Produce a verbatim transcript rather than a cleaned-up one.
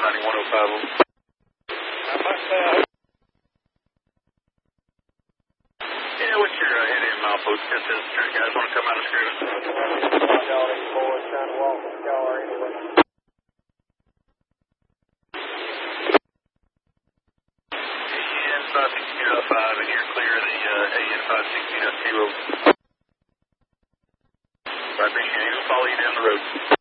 ninety-one oh five. I must say, I hope. Yeah, what's your uh, head in milepost? Just this guys want to come out of screw. Y'all these boys trying to walk the car anyway. A N five sixteen oh five, and you're clear of the uh, A N five sixteen oh two. I appreciate it. We'll follow you down the road.